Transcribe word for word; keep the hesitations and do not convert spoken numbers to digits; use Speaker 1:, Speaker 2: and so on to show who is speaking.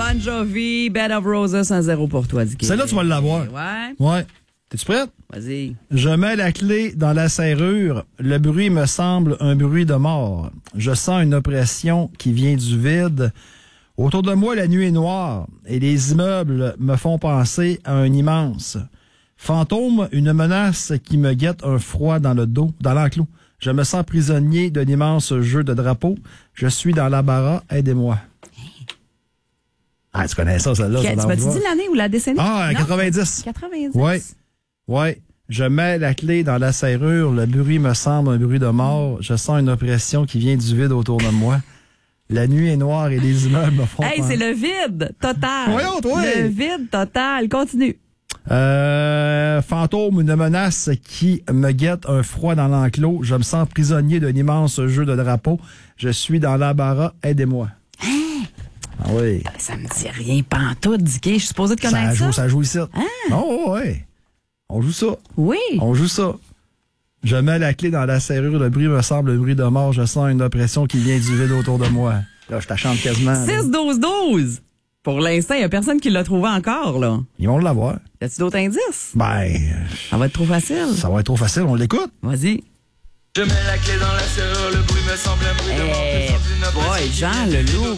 Speaker 1: Bon Jovi, Bed of Roses, un zéro pour toi, Dicky.
Speaker 2: Celle-là, tu vas l'avoir.
Speaker 1: Ouais.
Speaker 2: Ouais. T'es-tu prête?
Speaker 1: Vas-y.
Speaker 2: Je mets la clé dans la serrure. Le bruit me semble un bruit de mort. Je sens une oppression qui vient du vide. Autour de moi, la nuit est noire et les immeubles me font penser à un immense fantôme, une menace qui me guette un froid dans le dos, dans l'enclos. Je me sens prisonnier d'un immense jeu de drapeaux. Je suis dans l'embarras. Aidez-moi. Ah, tu connais ça, celle-là.
Speaker 1: Okay,
Speaker 2: ça
Speaker 1: tu m'as-tu dit l'année ou la décennie?
Speaker 2: Ah,
Speaker 1: non?
Speaker 2: quatre-vingt-dix.
Speaker 1: quatre-vingt-dix.
Speaker 2: Oui. Oui. Je mets la clé dans la serrure. Le bruit me semble un bruit de mort. Je sens une oppression qui vient du vide autour de moi. La nuit est noire et les immeubles me font...
Speaker 1: Hey,
Speaker 2: peur.
Speaker 1: c'est le vide total.
Speaker 2: Voyons, toi.
Speaker 1: Le vide total. Continue.
Speaker 2: Euh, fantôme, une menace qui me guette un froid dans l'enclos. Je me sens prisonnier d'un immense jeu de drapeaux. Je suis dans l'embarras. Aidez-moi.
Speaker 1: Hein?
Speaker 2: Ah oui.
Speaker 1: Ça me dit rien pantoute, Dicky. Je suis supposée de connaître ça.
Speaker 2: Ça joue, ça joue ici.
Speaker 1: Hein?
Speaker 2: Oh, ouais. On joue ça.
Speaker 1: Oui.
Speaker 2: On joue ça. Je mets la clé dans la serrure, le bruit me semble le bruit de mort. Je sens une oppression qui vient du vide autour de moi. Là, je t'achante quasiment.
Speaker 1: six douze douze. Pour l'instant, il n'y a personne qui l'a trouvé encore, là.
Speaker 2: Ils vont l'avoir.
Speaker 1: Y a-tu d'autres indices?
Speaker 2: Ben,
Speaker 1: Ça va être trop facile.
Speaker 2: ça va être trop facile, on l'écoute.
Speaker 1: Vas-y.
Speaker 3: Je mets la clé dans la serrure, le bruit me semble un bruit de mort.
Speaker 1: Eh,
Speaker 3: Je sens une
Speaker 1: boy,
Speaker 3: oppression qui
Speaker 1: Jean
Speaker 3: vient du vide
Speaker 1: Leloup.